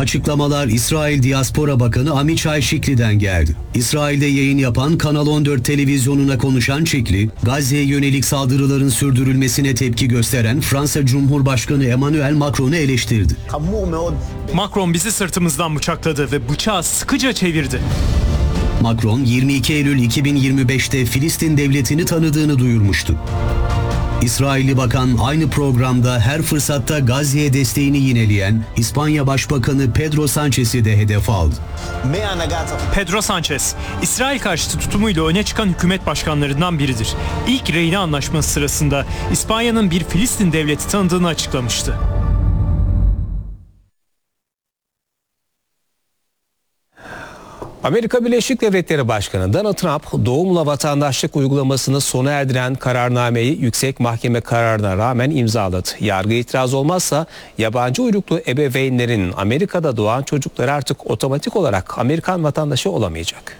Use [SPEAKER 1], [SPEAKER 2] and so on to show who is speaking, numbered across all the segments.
[SPEAKER 1] Açıklamalar İsrail Diaspora Bakanı Amichai Şikli'den geldi. İsrail'de yayın yapan Kanal 14 televizyonuna konuşan Şikli, Gazze'ye yönelik saldırıların sürdürülmesine tepki gösteren Fransa Cumhurbaşkanı Emmanuel Macron'u eleştirdi.
[SPEAKER 2] Macron bizi sırtımızdan bıçakladı ve bıçağı sıkıca çevirdi.
[SPEAKER 1] Macron 22 Eylül 2025'te Filistin devletini tanıdığını duyurmuştu. İsrailli bakan aynı programda her fırsatta Gazze'ye desteğini yineleyen İspanya Başbakanı Pedro Sanchez'i de hedef aldı.
[SPEAKER 2] Pedro Sanchez, İsrail karşıtı tutumuyla öne çıkan hükümet başkanlarından biridir. İlk Reyna Anlaşması sırasında İspanya'nın bir Filistin devleti tanıdığını açıklamıştı.
[SPEAKER 3] Amerika Birleşik Devletleri Başkanı Donald Trump, doğumla vatandaşlık uygulamasını sona erdiren kararnameyi yüksek mahkeme kararına rağmen imzaladı. Yargı itiraz olmazsa yabancı uyruklu ebeveynlerin Amerika'da doğan çocukları artık otomatik olarak Amerikan vatandaşı olamayacak.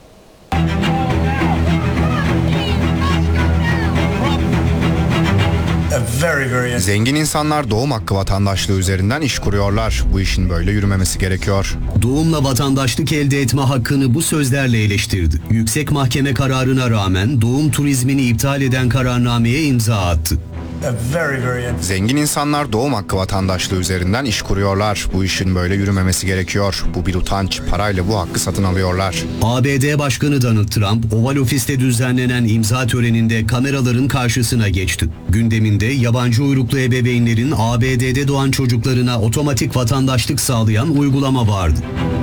[SPEAKER 4] Zengin insanlar doğum hakkı vatandaşlığı üzerinden iş kuruyorlar. Bu işin böyle yürümemesi gerekiyor.
[SPEAKER 1] Doğumla vatandaşlık elde etme hakkını bu sözlerle eleştirdi. Yüksek mahkeme kararına rağmen doğum turizmini iptal eden kararnameye imza attı.
[SPEAKER 4] Zengin insanlar doğum hakkı vatandaşlığı üzerinden iş kuruyorlar. Bu işin böyle yürümemesi gerekiyor. Bu bir utanç. Parayla bu hakkı satın alıyorlar.
[SPEAKER 1] ABD Başkanı Donald Trump, Oval Ofis'te düzenlenen imza töreninde kameraların karşısına geçti. Gündeminde yabancı uyruklu ebeveynlerin ABD'de doğan çocuklarına otomatik vatandaşlık sağlayan uygulama vardı.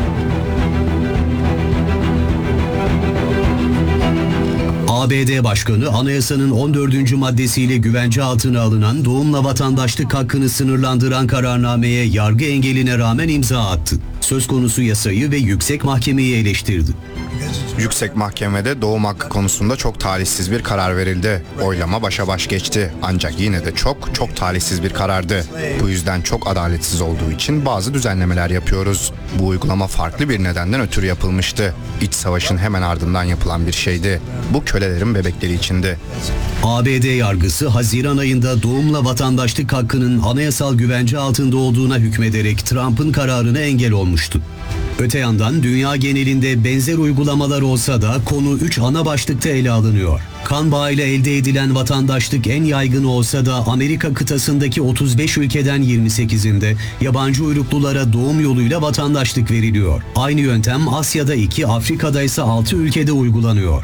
[SPEAKER 1] ABD Başkanı anayasanın 14. maddesiyle güvence altına alınan doğumla vatandaşlık hakkını sınırlandıran kararnameye yargı engeline rağmen imza attı. Söz konusu yasayı ve yüksek mahkemeyi eleştirdi.
[SPEAKER 4] Yüksek mahkemede doğum hakkı konusunda çok talihsiz bir karar verildi. Oylama başa baş geçti. Ancak yine de çok talihsiz bir karardı. Bu yüzden çok adaletsiz olduğu için bazı düzenlemeler yapıyoruz. Bu uygulama farklı bir nedenden ötürü yapılmıştı. İç savaşın hemen ardından yapılan bir şeydi. Bu kölelerin bebekleri içindi.
[SPEAKER 1] ABD yargısı Haziran ayında doğumla vatandaşlık hakkının anayasal güvence altında olduğuna hükmederek Trump'ın kararına engel olmuştu. Öte yandan dünya genelinde benzer uygulamalar olsa da konu 3 ana başlıkta ele alınıyor. Kan bağıyla elde edilen vatandaşlık en yaygın olsa da Amerika kıtasındaki 35 ülkeden 28'inde yabancı uyruklulara doğum yoluyla vatandaşlık veriliyor. Aynı yöntem Asya'da 2, Afrika'da ise 6 ülkede uygulanıyor.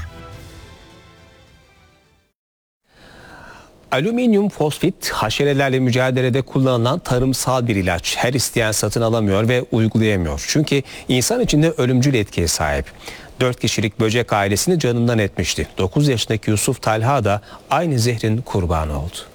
[SPEAKER 3] Alüminyum fosfit, haşerelerle mücadelede kullanılan tarımsal bir ilaç. Her isteyen satın alamıyor ve uygulayamıyor. Çünkü insan içinde ölümcül etkiye sahip. 4 kişilik böcek ailesini canından etmişti. 9 yaşındaki Yusuf Talha da aynı zehrin kurbanı oldu.